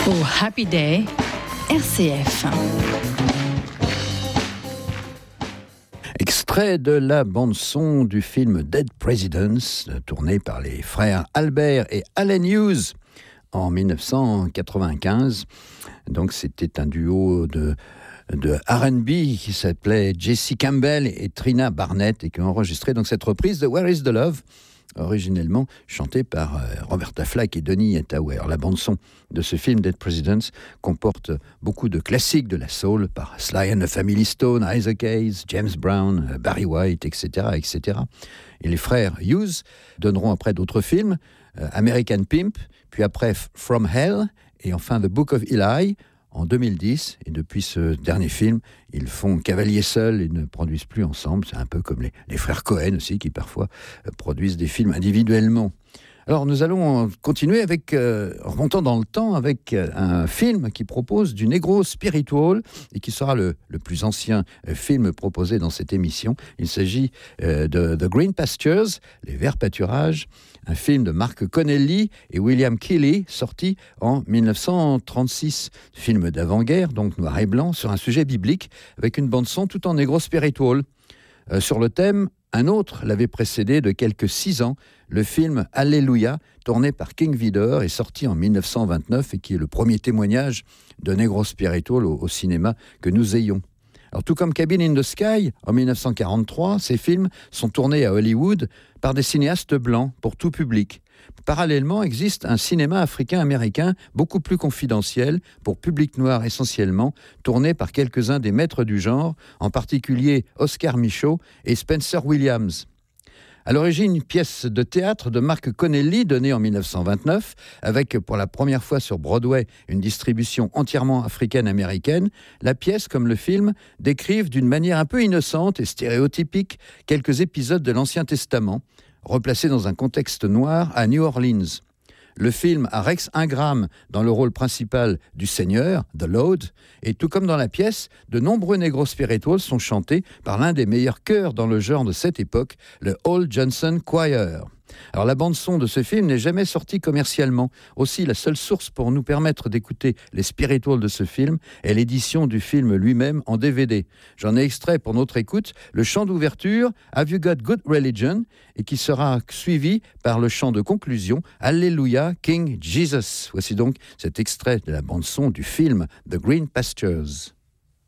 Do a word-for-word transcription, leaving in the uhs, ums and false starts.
Pour Happy Day, R C F. Extrait de la bande-son du film Dead Presidents, tourné par les frères Albert et Allen Hughes en dix-neuf cent quatre-vingt-quinze. Donc c'était un duo de, de R and B qui s'appelait Jesse Campbell et Trina Barnett et qui ont enregistré donc cette reprise de Where is the Love, originellement chantée par euh, Roberta Flack et Donny Hathaway. La bande-son de ce film Dead Presidents comporte beaucoup de classiques de la soul par Sly and the Family Stone, Isaac Hayes, James Brown, euh, Barry White, et cetera, et cetera. Et les frères Hughes donneront après d'autres films, euh, American Pimp, puis après From Hell, et enfin The Book of Eli, en deux mille dix, et depuis ce dernier film, ils font cavalier seul et ne produisent plus ensemble. C'est un peu comme les, les frères Cohen aussi, qui parfois euh, produisent des films individuellement. Alors nous allons continuer avec, euh, en remontant dans le temps, avec euh, un film qui propose du negro spiritual et qui sera le, le plus ancien euh, film proposé dans cette émission. Il s'agit euh, de The Green Pastures, Les Verts Pâturages, un film de Mark Connelly et William Keighley, sorti en dix-neuf cent trente-six. Film d'avant-guerre, donc noir et blanc, sur un sujet biblique, avec une bande-son tout en negro spiritual. Euh, sur le thème, un autre l'avait précédé de quelques six ans, le film Alléluia, tourné par King Vidor, est sorti en dix-neuf cent vingt-neuf et qui est le premier témoignage de negro spiritual au, au cinéma que nous ayons. Alors, tout comme Cabin in the Sky, en dix-neuf cent quarante-trois, ces films sont tournés à Hollywood par des cinéastes blancs pour tout public. Parallèlement, existe un cinéma africain-américain beaucoup plus confidentiel, pour public noir essentiellement, tourné par quelques-uns des maîtres du genre, en particulier Oscar Micheaux et Spencer Williams. À l'origine, une pièce de théâtre de Mark Connelly, donnée en dix-neuf cent vingt-neuf, avec pour la première fois sur Broadway une distribution entièrement africaine-américaine, la pièce, comme le film, décrivent d'une manière un peu innocente et stéréotypique quelques épisodes de l'Ancien Testament, replacés dans un contexte noir à New Orleans. Le film a Rex Ingram dans le rôle principal du Seigneur, The Lord, et tout comme dans la pièce, de nombreux negro spirituals sont chantés par l'un des meilleurs chœurs dans le genre de cette époque, le Hall Johnson Choir. Alors la bande-son de ce film n'est jamais sortie commercialement. Aussi, la seule source pour nous permettre d'écouter les spirituals de ce film est l'édition du film lui-même en D V D. J'en ai extrait pour notre écoute le chant d'ouverture « Have You Got Good Religion » et qui sera suivi par le chant de conclusion « Alléluia, King Jesus ». Voici donc cet extrait de la bande-son du film « The Green Pastures ».